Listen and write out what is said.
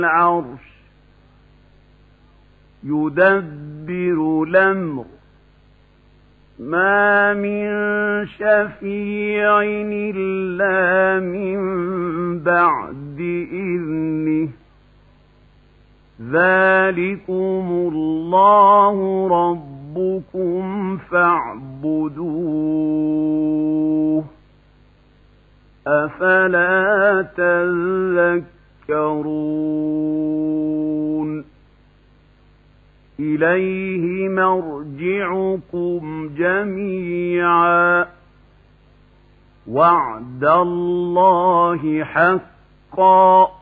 العرش يدبر الأمر ما من شفيع إلا من بعد إذنه ذلكم الله ربكم فاعبدوه أفلا تذكرون إليه مرجعكم جميعا وعد الله حقا